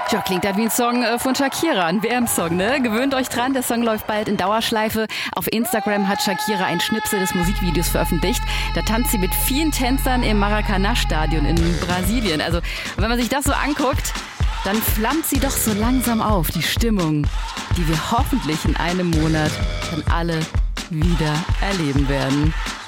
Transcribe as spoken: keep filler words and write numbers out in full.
Ja, klingt ja wie ein Song von Shakira, ein W M-Song, ne? Gewöhnt euch dran, der Song läuft bald in Dauerschleife. Auf Instagram hat Shakira ein Schnipsel des Musikvideos veröffentlicht. Da tanzt sie mit vielen Tänzern im Maracanã-Stadion in Brasilien. Also, wenn man sich das so anguckt, dann flammt sie doch so langsam auf, die Stimmung, die wir hoffentlich in einem Monat dann alle wieder erleben werden.